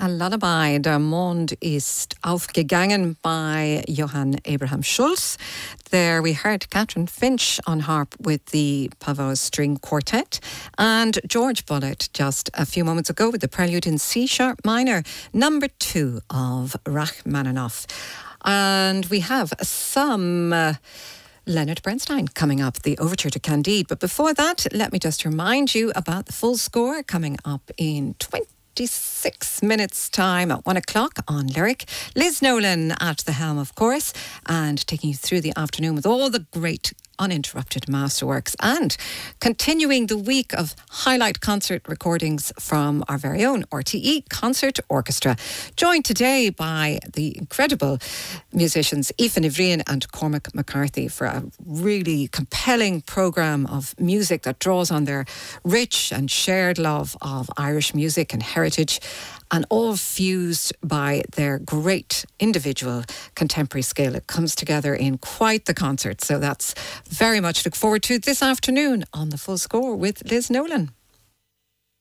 A Lullaby, Der Mond ist aufgegangen by Johann Abraham Schulz. There we heard Catherine Finch on harp with the Pavot String Quartet, and George Bullitt just a few moments ago with the prelude in C-sharp minor, number 2 of Rachmaninoff. And we have some Leonard Bernstein coming up, the overture to Candide. But before that, let me just remind you about the full score coming up in 26 minutes time at 1 o'clock on Lyric. Liz Nolan at the helm, of course, and taking you through the afternoon with all the great uninterrupted masterworks, and continuing the week of highlight concert recordings from our very own RTE Concert Orchestra, joined today by the incredible musicians Aoife Ivrian and Cormac McCarthy for a really compelling programme of music that draws on their rich and shared love of Irish music and heritage, and all fused by their great individual contemporary skill. It comes together in quite the concert. So that's very much look forward to this afternoon on The Full Score with Liz Nolan.